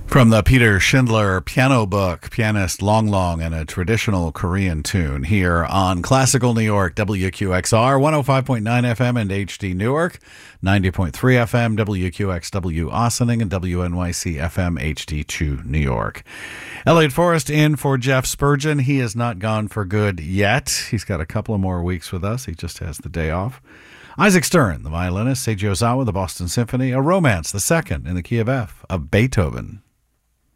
From the Peter Schindler piano book, pianist Long Long and a traditional Korean tune here on Classical New York, WQXR, 105.9 FM and HD Newark, 90.3 FM, WQXW Ossining, and WNYC FM HD2 New York. Elliot Forrest in for Jeff Spurgeon. He is not gone for good yet. He's got a couple of more weeks with us. He just has the day off. Isaac Stern, the violinist, Seiji Ozawa, the Boston Symphony, a romance, the second in the key of F, of Beethoven.